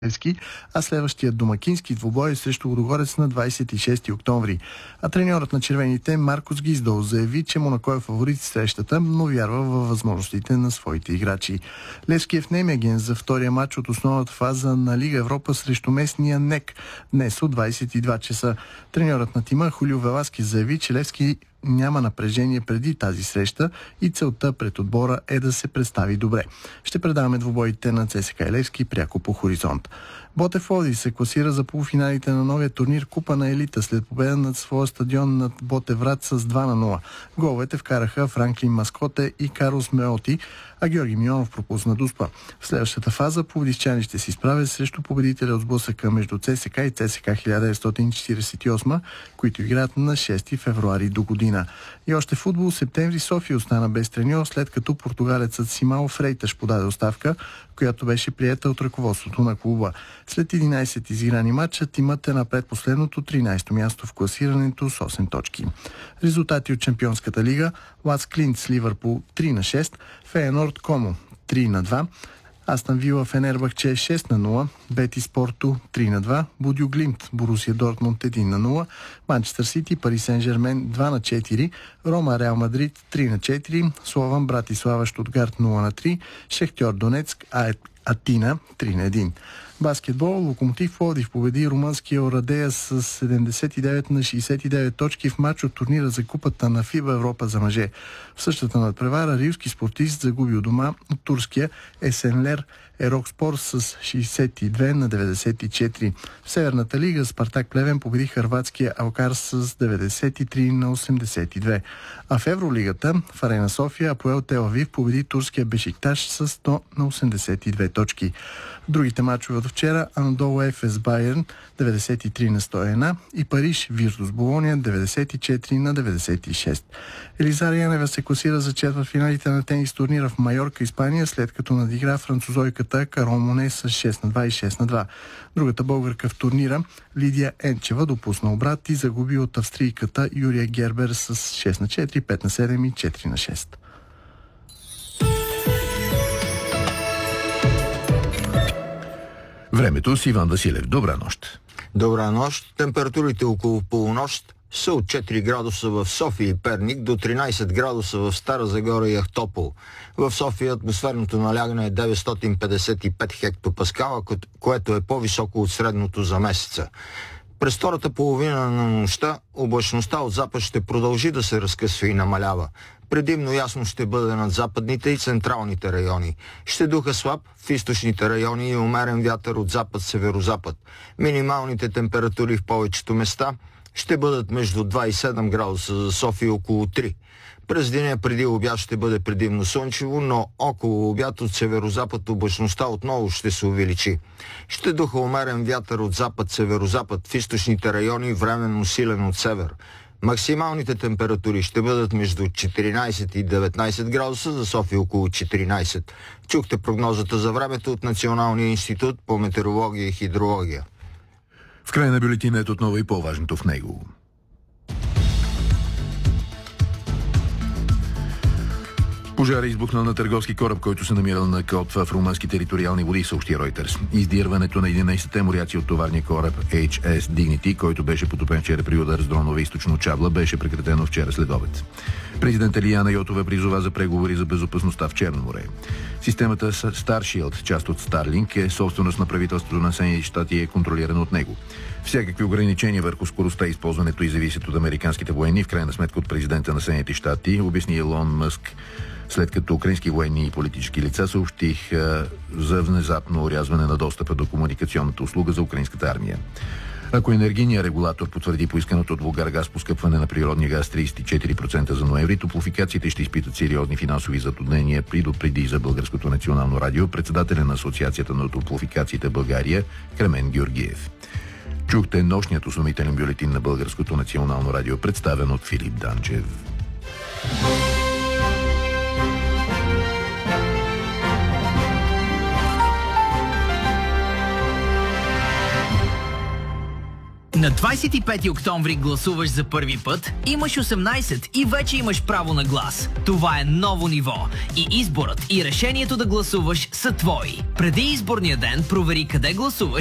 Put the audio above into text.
Левски, а следващия домакински двубой е срещу Лудогорец на 26 октомври. А треньорът на червените Маркос Гиздол заяви, че Монако е фаворит в срещата, но вярва във възможностите на своите играчи. Левски е в Немеген за втория матч от основната фаза на Лига Европа срещу местния НЕК днес от 22 часа. Треньорът на тима Хулио Веласки заяви, че Левски няма напрежение преди тази среща и целта пред отбора е да се представи добре. Ще предаваме двубоите на ЦСКА и Левски пряко по Хоризонт. Ботев Пловдив се класира за полуфиналите на новия турнир Купа на елита след победа над своя стадион над Ботевград с 2-0. Головете вкараха Франклин Маскоте и Карлос Меоти, а Георги Милонов пропусна дуспа. В следващата фаза пловдивчани ще се изправят срещу победителя от сблъсъка между ЦСКА и ЦСКА 1948, които играят на 6 февруари до година. И още футбол, септември София остана без треньор, след като португалецът Симао Фрейташ подаде оставка, която беше приета от ръководството на клуба. След 11 изиграни матча, тимът е на предпоследното 13-то място в класирането с 8 точки. Резултати от Чемпионската лига: Лац Клинт с Ливърпул 3-6, Фейенорд Комо 3-2, Астън Вила Фенербахче 6-0, Бетис Порто 3-2, Будю Глимт Борусия Дортмунд 1-0, Манчестър Сити Пари Сен-Жермен 2-4, Рома Реал Мадрид 3-4, Слован Братислава Щутгарт 0-3, Шехтьор Донецк Атина 3-1. Баскетбол, Локомотив Пловдив победи румънския Орадея с 79 на 69 точки в матч от турнира за купата на ФИБА Европа за мъже. В същата надпревара рилски спортист загуби у дома от турския Есенлер Ерокспор с 62 на 94. В Северната лига Спартак Плевен победи хърватския Алкар с 93 на 82. А в Евролигата в Арена София Апоел Тел Авив победи турския Бешикташ с 100 на 82 точки. В другите мачове от вчера Анадолу Ефес Байерн 93 на 101 и Париж Виртус Болония 94 на 96. Елизар Янева се класира за четвъртфиналите на тенис турнира в Майорка, Испания, след като надигра французойката Карол Моне с 6 на 2 и 6 на 2. Другата българка в турнира Лидия Енчева допусна обрат и загуби от австрийката Юрия Гербер с 6 на 4, 5 на 7 и 4 на 6. Времето с Иван Василев. Добра нощ. Добра нощ. Температурите около полунощ са от 4 градуса в София и Перник до 13 градуса в Стара Загора и Ахтопол. В София атмосферното налягане е 955 хектопаскала, което е по-високо от средното за месеца. През втората половина на нощта облачността от запад ще продължи да се разкъсва и намалява. Предимно ясно ще бъде над западните и централните райони. Ще духа слаб в източните райони и умерен вятър от запад-северозапад. Минималните температури в повечето места ще бъдат между 2 и 7 градуса, за София около 3. През деня преди обяд ще бъде предимно слънчево, но около обяд от северозапад облачността отново ще се увеличи. Ще духа умерен вятър от запад-северозапад в източните райони, временно силен от север. Максималните температури ще бъдат между 14 и 19 градуса, за София около 14. Чухте прогнозата за времето от Националния институт по метеорология и хидрология. В края на бюлетина отново и по-важното в него. Пожар е избухнал на търговски кораб, който се намирал на код в румънски териториални води, съобщи Reuters. Издирването на 11-те моряци от товарния кораб HS Dignity, който беше потопен вчера при удар с дронове източно от Чабла, беше прекратено вчера след обед. Президент Илияна Йотова призова за преговори за безопасността в Черно море. Системата Starshield, част от Starlink, е собственост на правителството на Съединените щати и е контролирана от него. Всякакви ограничения върху скоростта и използването и зависят от американските военни, в крайна сметка от президента на Съединените щати, обясни Илон Мъск, след като украински военни и политически лица съобщиха за внезапно орязване на достъпа до комуникационната услуга за украинската армия. Ако енергийният регулатор потвърди поисканото от Булгаргаз поскъпване на природния газ 34% за ноември, топлофикациите ще изпитат сериозни финансови затруднения, предупреди за Българското национално радио председателя на Асоциацията на топлофикациите в България Кремен Георгиев. Чухте нощният осъмителен бюлетин на Българското национално радио, представен от Филип Данчев. На 25 октомври гласуваш за първи път, имаш 18 и вече имаш право на глас. Това е ново ниво и изборът и решението да гласуваш са твои. Преди изборния ден провери къде гласуваш